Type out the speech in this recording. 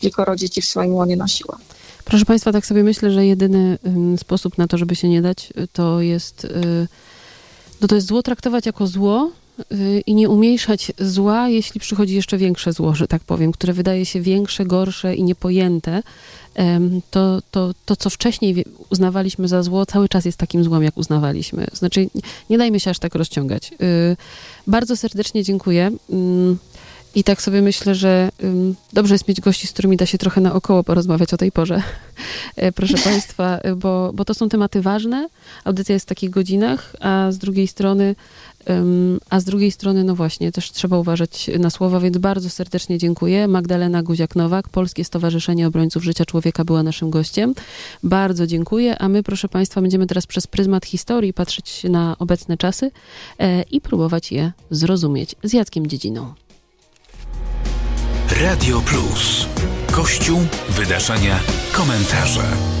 kilkoro dzieci w swoim łonie nosiła. Proszę Państwa, tak sobie myślę, że jedyny sposób na to, żeby się nie dać, to jest zło traktować jako zło i nie umniejszać zła, jeśli przychodzi jeszcze większe zło, że tak powiem, które wydaje się większe, gorsze i niepojęte. To, co wcześniej uznawaliśmy za zło, cały czas jest takim złem, jak uznawaliśmy. Znaczy, nie dajmy się aż tak rozciągać. Bardzo serdecznie dziękuję. I tak sobie myślę, że dobrze jest mieć gości, z którymi da się trochę naokoło porozmawiać o tej porze. Proszę Państwa, bo to są tematy ważne. Audycja jest w takich godzinach, a z drugiej strony, no właśnie, też trzeba uważać na słowa, więc bardzo serdecznie dziękuję. Magdalena Guziak-Nowak, Polskie Stowarzyszenie Obrońców Życia Człowieka była naszym gościem. Bardzo dziękuję, a my, proszę Państwa, będziemy teraz przez pryzmat historii patrzeć na obecne czasy i próbować je zrozumieć z Jackiem Dziedziną. Radio Plus. Kościół, wydarzenia, komentarze.